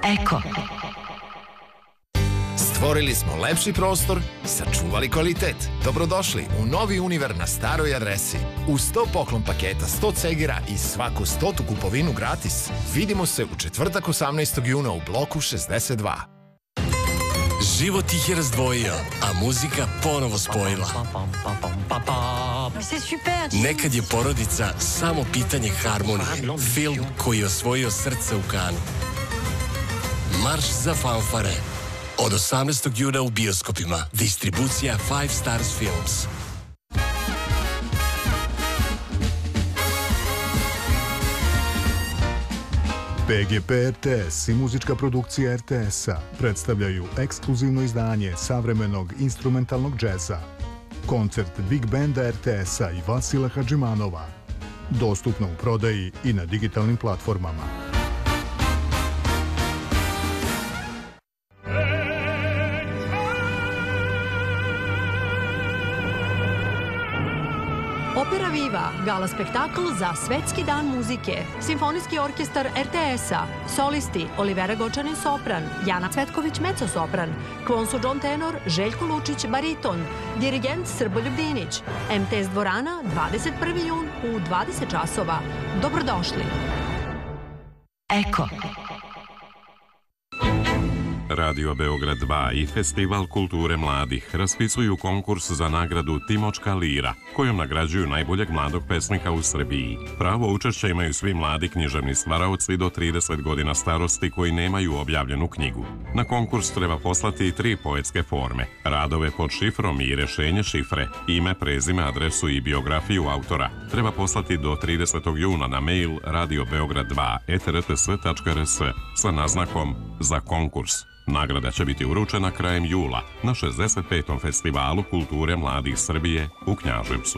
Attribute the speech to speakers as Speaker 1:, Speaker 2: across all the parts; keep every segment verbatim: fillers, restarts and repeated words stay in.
Speaker 1: Eko. Stvorili smo lepši prostor, sačuvali kvalitet. Dobrodošli u novi Univer na staroj adresi. U sto poklon paketa, sto cegera i svaku stotu kupovinu gratis. Vidimo se u četvrtak osamnaestog juna u bloku šezdeset dva.
Speaker 2: Život ih je razdvojio, a muzika ponovo spojila. Nekad je porodica samo pitanje harmonije. Film koji je osvojio srce u Kanu. Marš za fanfare. Od osamnaestog juna u bioskopima. Distribucija Five Stars Films.
Speaker 3: P G P R T S i muzička produkcija R T S-a predstavljaju ekskluzivno izdanje savremenog instrumentalnog džeza. Koncert Big Banda R T S-a i Vasila Hadžimanova. Dostupno u prodaji i na digitalnim platformama.
Speaker 4: Opera Viva, gala spektakl za Svetski dan muzike, Simfonijski orkestar R T S-a, solisti Olivera Gočanin sopran, Jana Cvetković mezzo-sopran, Kvonsu John tenor, Željko Lučić bariton, dirigent Srboljub Dinić, M T S dvorana, dvadeset prvi jun u dvadeset časova. Dobrodošli.
Speaker 1: Eko.
Speaker 5: Radio Beograd dva i Festival kulture mladih raspisuju konkurs za nagradu Timočka lira, kojom nagrađuju najboljeg mladog pesnika u Srbiji. Pravo učešća imaju svi mladi književni stvaraoci do trideset godina starosti koji nemaju objavljenu knjigu. Na konkurs treba poslati tri poetske forme, radove pod šifrom i rešenje šifre, ime, prezime, adresu i biografiju autora. Treba poslati do tridesetog juna na mail radio beograd dva et r t s tačka r s sa naznakom za konkurs. Nagrada će biti uručena krajem jula na šezdeset petom Festivalu kulture mladih Srbije u Knjaževcu.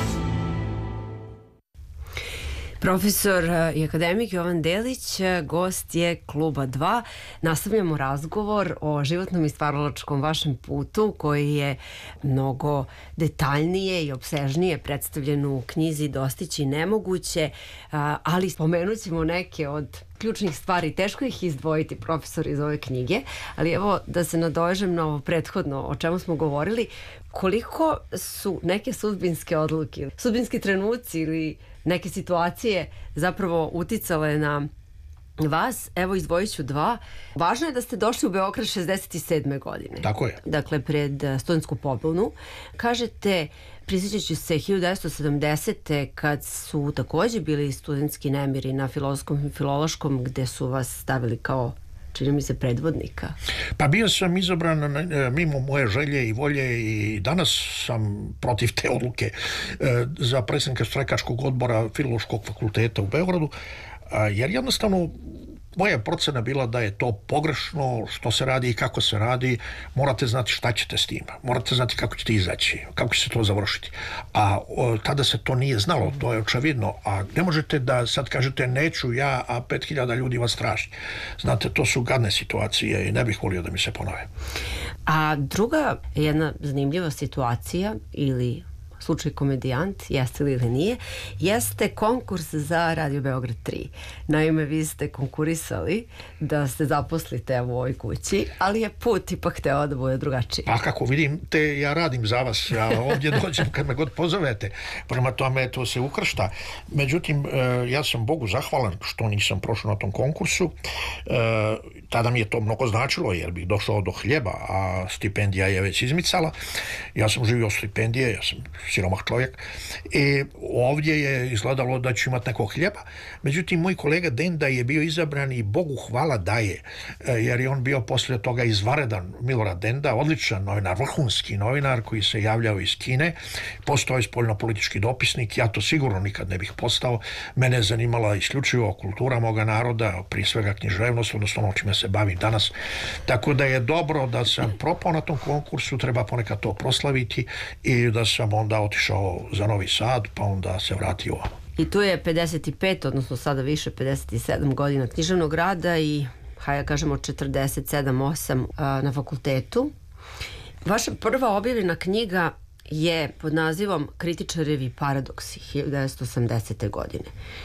Speaker 6: Profesor i akademik Jovan Delić, gost je Kluba dva. Nastavljamo razgovor o životnom i stvaralačkom vašem putu koji je mnogo detaljnije i opsežnije predstavljen u knjizi Dostići nemoguće, ali spomenut ćemo neke od ključnih stvari. Teško ih izdvojiti, profesor, iz ove knjige, ali evo da se nadovežem na ovo prethodno o čemu smo govorili. Koliko su neke sudbinske odluke, sudbinski trenuci ili neke situacije zapravo uticale na vas? Evo, izdvojit ću dva. Važno je da ste došli u Beograd šezdeset sedme godine.
Speaker 7: Tako je.
Speaker 6: Dakle, pred studentsku pobunu. Kažete, prisjećajući se hiljadu devetsto sedamdesete kad su takođe bili studentski nemiri na Filozofskom i Filološkom, gde su vas stavili kao, čini mi se, predvodnika.
Speaker 7: Pa bio sam izabran mimo moje želje i volje i danas sam protiv te odluke za predsjednika štrajkačkog odbora Filološkog fakulteta u Beogradu, jer jednostavno moja procena bila da je to pogrešno što se radi i kako se radi. Morate znati šta ćete s tim, morate znati kako ćete izaći, kako će se to završiti. A o, tada se to nije znalo, to je očevidno. A ne možete da sad kažete neću ja, a pet hiljada ljudi vas traži. Znate, to su gadne situacije i ne bih volio da mi se ponove.
Speaker 6: A druga jedna zanimljiva situacija ili slučaj komedijant, jeste li ili nije, jeste konkurs za Radio Beograd tri. Naime, vi ste konkurisali da se zaposlite u ovoj kući, ali je put ipak hteo da bude drugačiji.
Speaker 7: Pa kako vidim, te ja radim za vas, ja ovdje dođem kad me god pozovete, prema tome to se ukršta. Međutim, ja sam Bogu zahvalan što nisam prošao na tom konkursu. Tada mi je to mnogo značilo jer bih došao do hljeba, a stipendija je već izmicala. Ja sam živio od stipendije, ja sam siromah čovjek i ovdje je izgledalo da ću imati nekog hljeba. Međutim, moj kolega Denda je bio izabran i Bogu hvala daje, jer je on bio poslije toga izvanredan. Milorad Denda, odličan novinar, vrhunski novinar koji se javljao iz Kine, postao je spoljnopolitički dopisnik. Ja to sigurno nikad ne bih postao. Mene je zanimala isključivo kultura moga naroda, prije svega književnost, odnosno ono čime se bavim danas. Tako da je dobro da sam propao na tom konkursu, treba ponekad to proslaviti, i da sam onda otišao za Novi Sad, pa onda se vratio ovamo.
Speaker 6: I tu je pedeset pet, odnosno sada više pedeset sedam godina književnog rada i, hajde kažemo, četrdeset sedam osam na fakultetu. Vaša prva objavljena knjiga je pod nazivom Kritičarevi paradoksi, hiljadu devetsto osamdesete godine.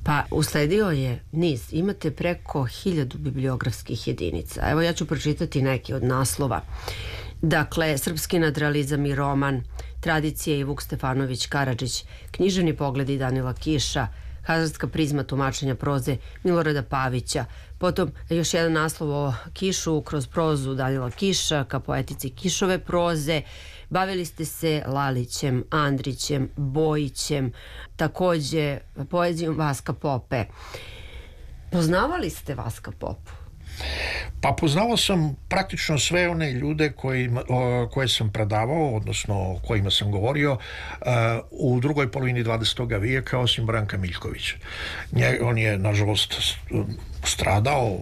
Speaker 6: Pa usledio je niz, imate preko hiljadu bibliografskih jedinica. Evo ja ću pročitati neki od naslova. Dakle, Srpski nadrealizam i roman, Tradicije i Vuk Stefanović Karadžić, Književni pogledi Danila Kiša, Hazardska prizma tumačenja proze Milorada Pavića, potom još jedan naslov o Kišu kroz prozu Danila Kiša ka poetici Kišove proze. Bavili ste se Lalićem, Andrićem, Bojićem, takođe poezijom Vaska Pope. Poznavali ste Vaska Popu?
Speaker 7: Pa poznavao sam praktično sve one ljude koji, o, koje sam predavao, odnosno o kojima sam govorio uh, u drugoj polovini dvadesetog vijeka, osim Branka Miljkovića. Nje, on je, nažalost, stradao,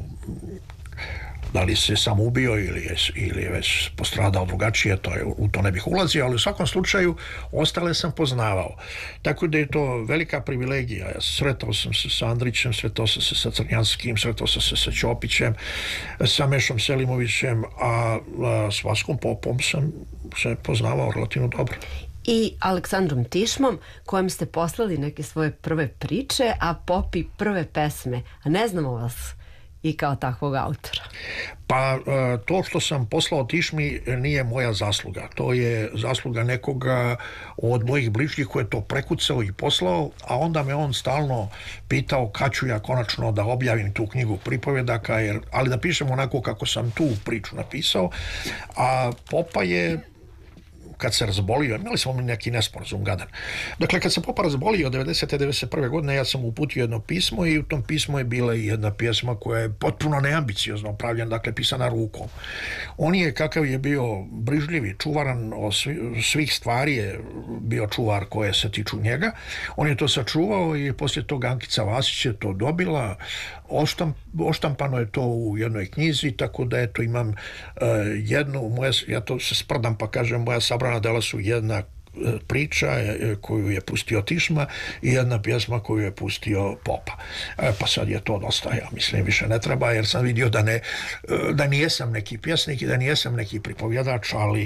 Speaker 7: da li se sam ubio ili je, ili je već postradao drugačije, to je, u to ne bih ulazio, ali u svakom slučaju ostale sam poznavao. Tako da je to velika privilegija. Ja sretao sam se sa Andrićem, sretao sam se sa Crnjanskim, sretao sam se sa Ćopićem, sa Mešom Selimovićem, a, a s Vaskom Popom sam se poznavao relativno dobro.
Speaker 6: I Aleksandrom Tišmom, kojem ste poslali neke svoje prve priče, a Popi prve pesme. A ne znamo vas i kao takvog autora.
Speaker 7: Pa to što sam poslao Tišmi nije moja zasluga. To je zasluga nekoga od mojih bližnjih koji je to prekucao i poslao, a onda me on stalno pitao kad ću ja konačno da objavim tu knjigu pripovedaka, jer, ali da pišem onako kako sam tu priču napisao. A Popa je, kad se razbolio, imali smo mi neki nesporazum gadan. Dakle, kad se Popa razbolio od devedesete. devedeset prve. godine, ja sam uputio jedno pismo i u tom pismu je bila i jedna pjesma koja je potpuno neambiciozno pravljena, dakle, pisana rukom. On je, kakav je bio brižljivi, čuvaran od svih stvari, je bio čuvar koje se tiču njega. On je to sačuvao i poslije toga Ankica Vasić je to dobila. Oštamp, oštampano je to u jednoj knjizi, tako da eto imam uh, jednu, moja, ja to se sprdam pa kažem, moja sabrana dela su jedna priča koju je pustio Tišma i jedna pjesma koju je pustio Popa. E, pa sad je to dosta, ja mislim, više ne treba, jer sam vidio da ne, da nijesam neki pjesnik i da nijesam neki pripovjedač, ali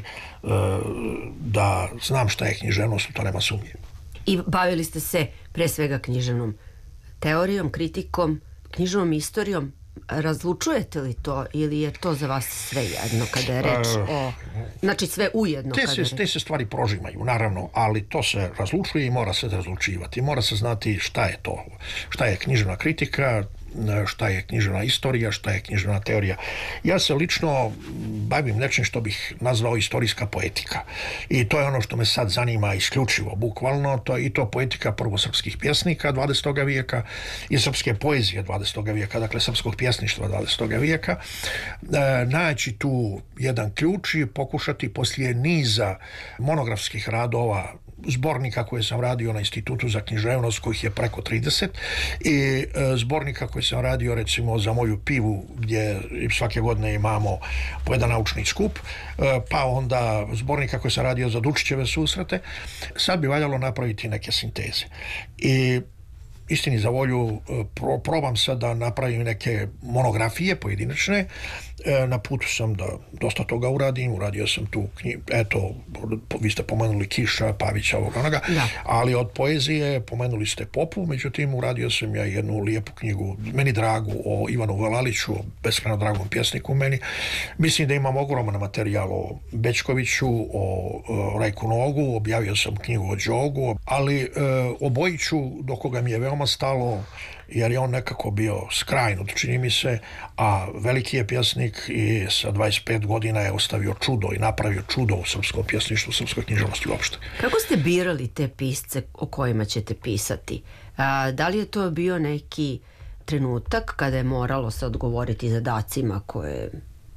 Speaker 7: da znam šta je književnost, to nema sumnje.
Speaker 6: I bavili ste se pre svega književnom teorijom, kritikom, književnom istorijom. Razlučujete li to ili je to za vas sve jedno kada je reč o... Znači sve ujedno
Speaker 7: te
Speaker 6: kada
Speaker 7: se,
Speaker 6: je reč?
Speaker 7: Te se stvari prožimaju, naravno, ali to se razlučuje i mora se razlučivati. Mora se znati šta je to, šta je književna kritika, šta je književna istorija, šta je književna teorija. Ja se lično bavim nečim što bih nazvao istorijska poetika. I to je ono što me sad zanima isključivo, bukvalno, to i to poetika prvosrpskih pjesnika dvadesetog vijeka i srpske poezije dvadesetog vijeka, dakle srpskog pjesništva dvadesetog vijeka. E, naći tu jedan ključ i pokušati poslije niza monografskih radova, zbornika koje sam radio na Institutu za književnost, kojih je preko trideset, i e, zbornika koje sam radio recimo za moju pivu, gdje svake godine imamo po jedan naučni skup, e, pa onda zbornika koje sam radio za Dučićeve susrete. Sad bi valjalo napraviti neke sinteze. I istini za volju pro, probam sad da napravim neke monografije pojedinačne. E, na putu sam da dosta toga uradim. Uradio sam tu knjigu, eto, vi ste pomenuli Kiša, Pavića, ovog onoga, da. Ali od poezije pomenuli ste Popu, međutim uradio sam ja jednu lijepu knjigu, meni dragu, o Ivanu Velaliću, o beskrajno dragom pjesniku meni. Mislim da imam ogroman materijal o Bečkoviću, o, o Rajku Nogu, objavio sam knjigu o Đogu, ali e, o Bojiću, do koga mi je veoma stalo, jer je on nekako bio skrajnut, čini mi se, a veliki je pjesnik i sa dvadeset pet godina je ostavio čudo i napravio čudo u srpskom pjesništvu, u srpskoj književnosti uopšte.
Speaker 6: Kako ste birali te pisce o kojima ćete pisati? A, da li je to bio neki trenutak kada je moralo se odgovoriti zadacima koje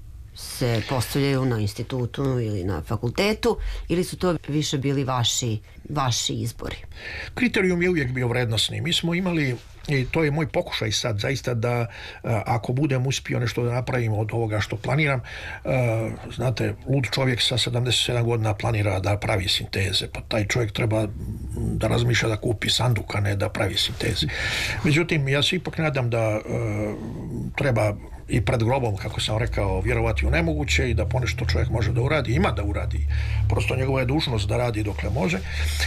Speaker 6: se postavljaju na institutu ili na fakultetu, ili su to više bili vaši, vaši izbori?
Speaker 7: Kriterijum je uvijek bio vrednosni. Mi smo imali, i to je moj pokušaj sad zaista, da ako budem uspio nešto da napravim od ovoga što planiram, znate, lud čovjek sa sedamdeset sedam godina planira da pravi sinteze, pa taj čovjek treba da razmišlja da kupi sanduk, a ne da pravi sinteze. Međutim, ja se ipak nadam da treba i pred grobom, kako sam rekao, vjerovati u nemoguće i da ponešto čovjek može da uradi, ima da uradi. Prosto njegova je dužnost da radi dokle može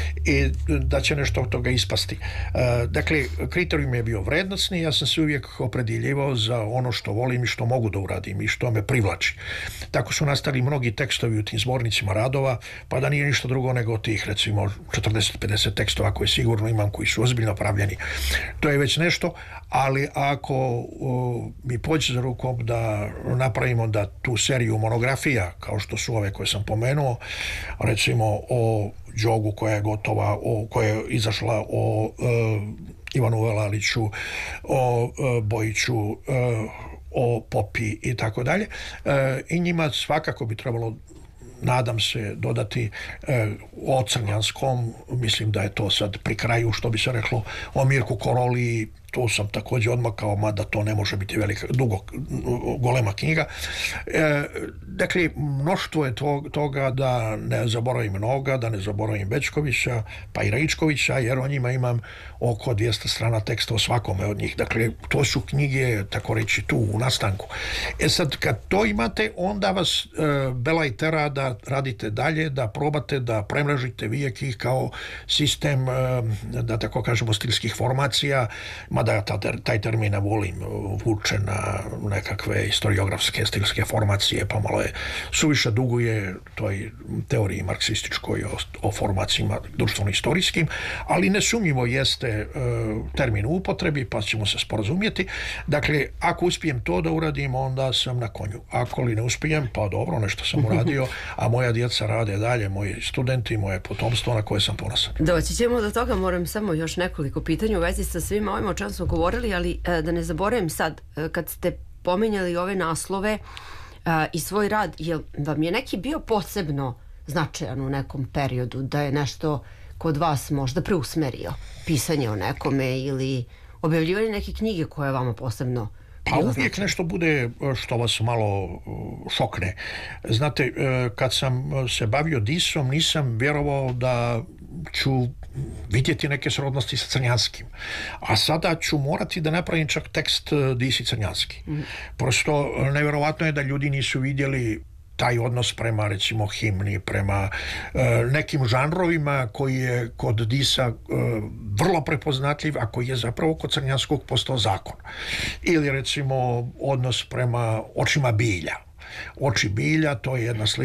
Speaker 7: i da će nešto od toga ispasti. Dakle, kriterijum je bio vrednosni, ja sam se uvijek opredjeljivao za ono što volim i što mogu da uradim i što me privlači. Tako su nastali mnogi tekstovi u tim zbornicima radova, pa da nije ništa drugo nego tih, recimo, četrdeset pedeset tekstova koje sigurno imam, koji su ozbiljno pravljeni. To je već nešto, ali ako o, mi pođe za rukom da napravimo da tu seriju monografija, kao što su ove koje sam pomenuo, recimo o Đogu koja je gotova, o, koja je izašla, o e, Ivanu Velaliću, o e, Bojiću, e, o Popi i tako dalje. I njima svakako bi trebalo, nadam se, dodati e, o Crnjanskom, mislim da je to sad pri kraju, što bi se reklo, o Mirku Koroli, to sam također odmakao, mada to ne može biti velika, dugo, golema knjiga. E, dakle, mnoštvo je to, toga, da ne zaboravim mnoga, da ne zaboravim Bečkovića, pa i Raičkovića, jer o njima imam oko dvjesto strana teksta o svakome od njih. Dakle, to su knjige, tako reći, tu u nastanku. E sad, kad to imate, onda vas e, belaj tera da radite dalje, da probate, da premrežite vijek ih kao sistem, e, da tako kažemo, stilskih formacija, mada ta, taj termin ne volim, vuče na nekakve historiografske stilske formacije, pa malo je suviše duguje toj teoriji marksističkoj o, o formacijama društveno-istorijskim, ali nesumnjivo jeste e, termin u upotrebi, pa ćemo se sporazumjeti. Dakle, ako uspijem to da uradim, onda sam na konju. Ako li ne uspijem, pa dobro, nešto sam uradio, a moja djeca rade dalje, moji studenti, moje potomstvo na koje sam ponosan.
Speaker 6: Doći ćemo do toga, moram samo još nekoliko pitanja u vezi sa svima ovim o čemu smo govorili, ali e, da ne zaboravim sad, e, kad ste pominjali ove naslove e, i svoj rad, jel vam je neki bio posebno značajan u nekom periodu, da je nešto kod vas možda preusmerio pisanje o nekome ili objavljivanje neke knjige koje je vama posebno
Speaker 7: pa uvijek značajno? Nešto bude što vas malo šokne. Znate, kad sam se bavio Disom, nisam vjerovao da ću vidjeti neke srodnosti sa Crnjanskim. A sada ću morati da napravim čak tekst Dis i Crnjanski. Mm. Prosto nevjerovatno je da ljudi nisu vidjeli taj odnos prema, recimo, himni, prema e, nekim žanrovima koji je kod Disa e, vrlo prepoznatljiv, a koji je zapravo kod Crnjanskog postao zakon. Ili, recimo, odnos prema očima bilja. Oči bilja, to je jedna slika